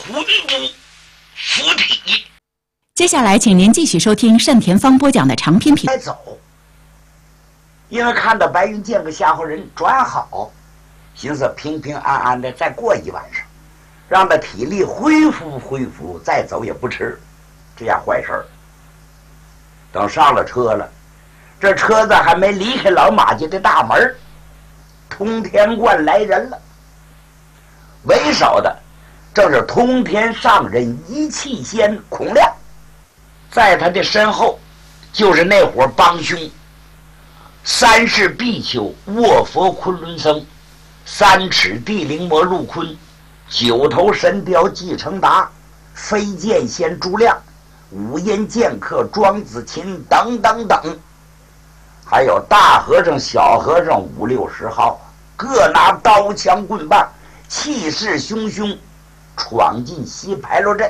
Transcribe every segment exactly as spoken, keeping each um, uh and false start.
腹部附体。 接下来，请您继续收听单田芳播讲的长篇评。 走，因为看到白云见个夏侯人转好，寻思平平安安的再过一晚上，让他体力恢复恢复，再走也不迟。这样坏事儿。等上了车了，这车子还没离开老马家的大门，通天观来人了。为首的正是通天上人一气仙孔亮，在他的身后就是那伙帮凶：三世比丘卧佛昆仑僧，三尺地灵魔陆坤，九头神雕季承达，飞剑仙朱亮，五阴剑客庄子琴等等等，还有大和尚小和尚五六十号，各拿刀枪棍棒，气势汹汹，闯进西牌楼镇。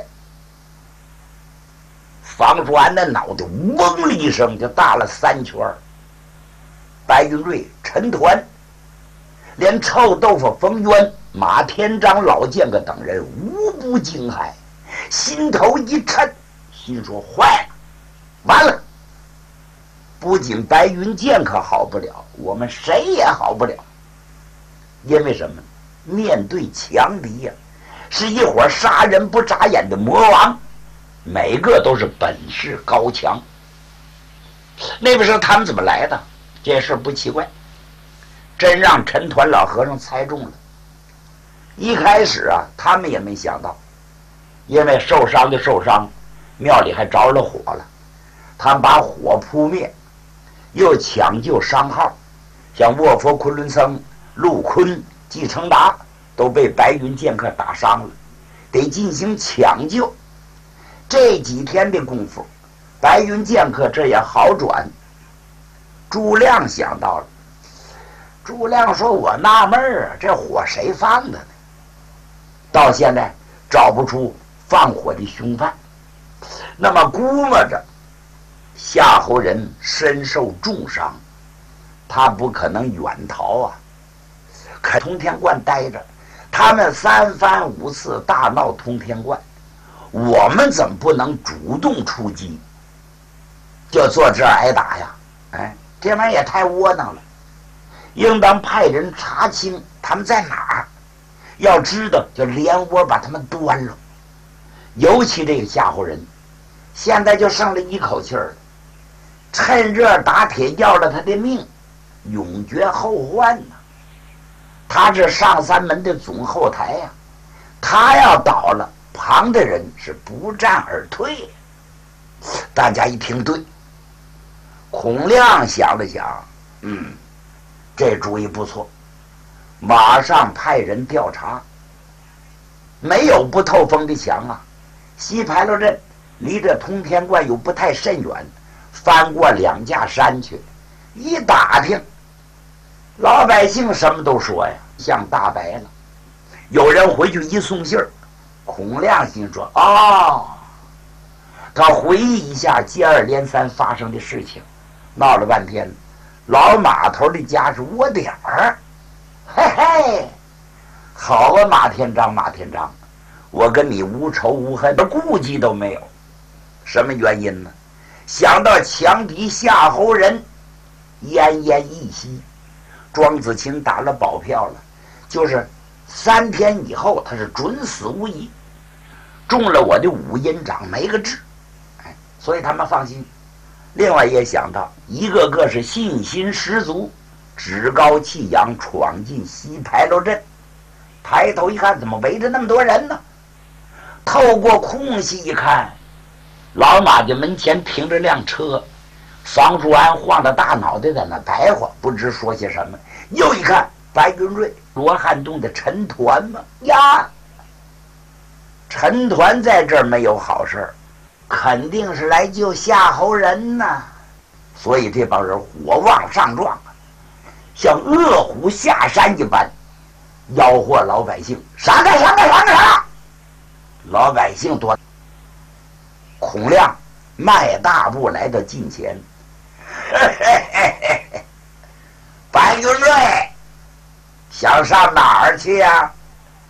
房叔安的脑袋嗡的一声就大了三圈。白云瑞、陈团，连臭豆腐冯渊、马天章、老剑客等人无不惊骇，心头一沉，心说坏了，完了！不仅白云剑客好不了，我们谁也好不了。因为什么？面对强敌呀、啊，是一伙杀人不眨眼的魔王，每个都是本事高强。那个时候他们怎么来的？这事不奇怪，真让陈团老和尚猜中了。一开始啊，他们也没想到，因为受伤的受伤，庙里还着了火了，他们把火扑灭，又抢救伤号，像卧佛昆仑僧、陆坤、季承达都被白云剑客打伤了，得进行抢救。这几天的功夫，白云剑客这也好转。朱亮想到了，朱亮说：“我纳闷啊，这火谁放的呢？到现在找不出放火的凶犯。那么估摸着夏侯人身受重伤，他不可能远逃啊。可通天观待着，他们三番五次大闹通天观，我们怎么不能主动出击，就坐这儿挨打呀？哎，这玩意儿也太窝囊了，应当派人查清他们在哪儿，要知道就连窝把他们端了。尤其这个夏侯人现在就剩了一口气儿了，趁热打铁要了他的命，永绝后患呢、啊。他是上三门的总后台呀、啊，他要倒了，旁的人是不战而退。大家一听对，孔亮想了想，嗯，这主意不错，马上派人调查。没有不透风的墙啊，西牌楼镇离这通天观又不太甚远，翻过两架山去，一打听，老百姓什么都说呀，像大白了。有人回去一送信儿，孔亮心说：“哦。”他回忆一下接二连三发生的事情，闹了半天，老马头的家是窝点儿。嘿嘿，好啊，马天章，马天章，我跟你无仇无恨，顾忌都没有。什么原因呢？想到强敌夏侯人奄奄一息，庄子清打了保票了，就是三天以后他是准死无疑，中了我的五阴掌没个治，哎，所以他们放心。另外也想到一个个是信心十足，趾高气扬闯进西牌楼镇，抬头一看，怎么围着那么多人呢？透过空隙一看，老马家门前停着辆车，房叔安晃着大脑袋在那白话，不知说些什么。又一看，白云瑞、罗汉洞的陈团嘛呀，陈团在这儿没有好事儿，肯定是来救夏侯人呐。所以这帮人火往上撞，像饿虎下山一般，吆喝老百姓：“闪开，闪开，闪开！”闪！老百姓多。孔亮迈大步来到近前，嘿嘿嘿嘿嘿，白云瑞，想上哪儿去呀、啊？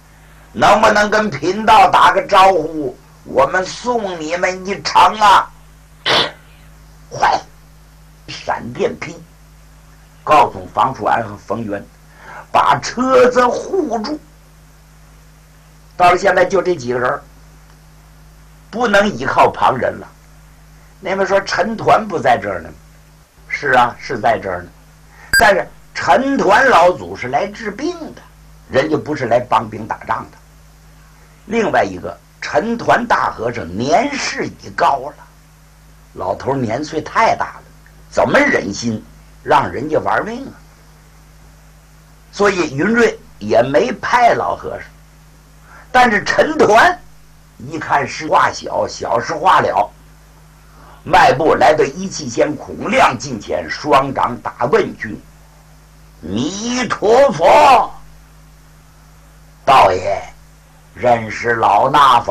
能不能跟贫道打个招呼？我们送你们一程啊！坏了，闪电劈，告诉房叔安和冯源，把车子护住。到了现在就这几个人，不能依靠旁人了。你们说陈抟不在这儿呢？是啊，是在这儿呢。但是陈抟老祖是来治病的，人家不是来帮兵打仗的。另外一个，陈抟大和尚年事已高了，老头年岁太大了，怎么忍心让人家玩命啊？所以云瑞也没派老和尚。但是陈抟一看是话小，小事化了，迈步来到一气仙孔亮近前，双掌打问君：“弥陀佛，道爷认识老衲否？”